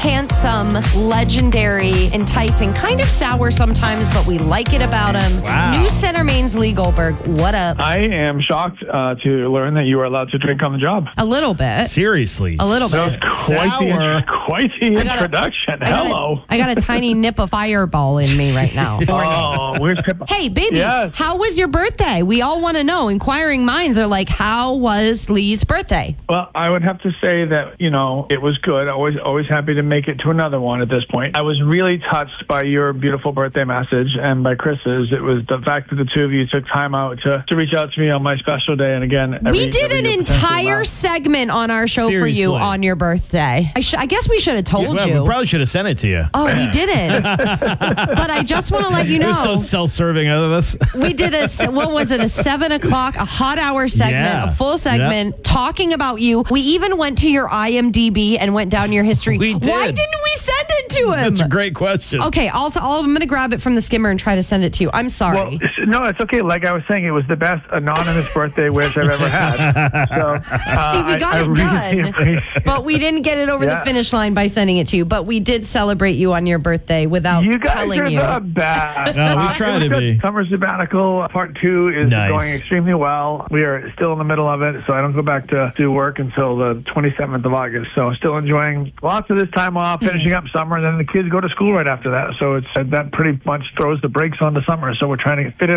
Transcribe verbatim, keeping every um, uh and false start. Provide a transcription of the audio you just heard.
handsome, legendary, enticing, kind of sour sometimes, but we like it about him. Wow. New Center Maine's Lee Goldberg. What up? I am shocked uh, to learn that you are allowed to drink on the job. A little bit. Seriously. A little That bit. was quite the, quite the I got a- introduction. I got Hello. A, I got a tiny nip of fireball in me right now. Oh, where's Pippa? Hey, baby, Yes. how was your birthday? We all want to know. Inquiring minds are like, how was Lee's birthday? Well, I would have to say that, you know, it was good. Always always happy to make it to another one at this point. I was really touched by your beautiful birthday message and by Chris's. It was the fact that the two of you took time out to, to reach out to me on my special day. And again, every, we did every an year potentially entire last. segment on our show for you Seriously. on your birthday. I, sh- I guess we should have told Well, you. we probably should have sent it to you. Oh, we didn't. But I just want to let you It know. was so self-serving of us. We did a, what was it, a seven o'clock, a hot hour segment, Yeah. a full segment talking about you. We even went to your I M D B and went down your history. We did. Why didn't we send it to him? That's a great question. Okay, I'll, t- I'll, I'm going to grab it from the skimmer and try to send it to you. I'm sorry. Well, it's- no, it's okay. Like I was saying, it was the best anonymous birthday wish I've ever had. So, uh, See, we I- got I it really done, appreciate- but we didn't get it over the Yeah. finish line by sending it to you. But we did celebrate you on your birthday without You guys telling are you. the best. No, we Uh, try it was to good. be. Summer sabbatical part two is Nice. going extremely well. We are still in the middle of it, so I don't go back to do work until the twenty-seventh of August. So still enjoying lots of this time off, finishing up summer, and then the kids go to school right after that. So it's that pretty much throws the brakes on the summer. So we're trying to fit it